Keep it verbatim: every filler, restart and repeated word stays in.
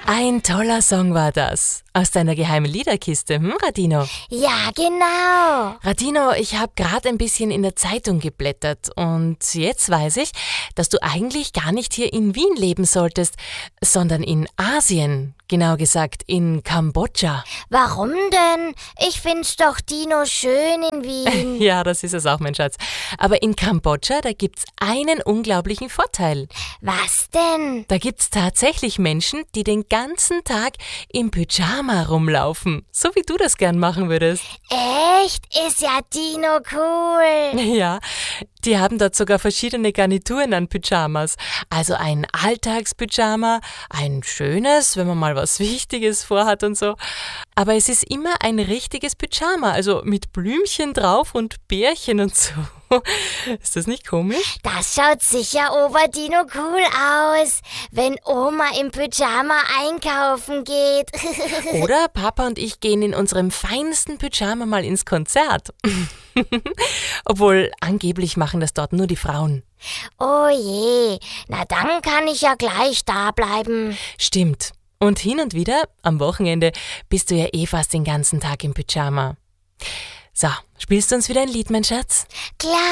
Ein toller Song war das. Aus deiner geheimen Liederkiste, hm, Radino? Ja, genau. Radino, ich habe gerade ein bisschen in der Zeitung geblättert und jetzt weiß ich, dass du eigentlich gar nicht hier in Wien leben solltest, sondern in Asien, genau gesagt in Kambodscha. Warum denn? Ich find's doch Dino schön in Wien. Ja, das ist es auch, mein Schatz. Aber in Kambodscha, da gibt's einen unglaublichen Vorteil. Was denn? Da gibt's tatsächlich Menschen, die den ganzen Tag im Pyjama rumlaufen. So wie du das gern machen würdest. Echt? Ist ja Dino cool. Ja, die haben dort sogar verschiedene Garnituren an Pyjamas. Also ein Alltagspyjama, ein schönes, wenn man mal was Wichtiges vorhat und so. Aber es ist immer ein richtiges Pyjama, also mit Blümchen drauf und Bärchen und so. Ist das nicht komisch? Das schaut sicher Oberdino cool aus, wenn Oma im Pyjama einkaufen geht. Oder Papa und ich gehen in unserem feinsten Pyjama mal ins Konzert. Obwohl, angeblich machen das dort nur die Frauen. Oh je, na dann kann ich ja gleich da bleiben. Stimmt. Und hin und wieder, am Wochenende, bist du ja eh fast den ganzen Tag im Pyjama. So, spielst du uns wieder ein Lied, mein Schatz? Klar.